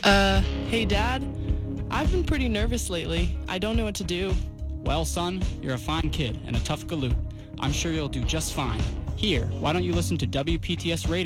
Hey Dad, I've been pretty nervous lately. I don't know what to do. Well, son, you're a fine kid and a tough galoot. I'm sure you'll do just fine. Here, why don't you listen to WPTS Radio?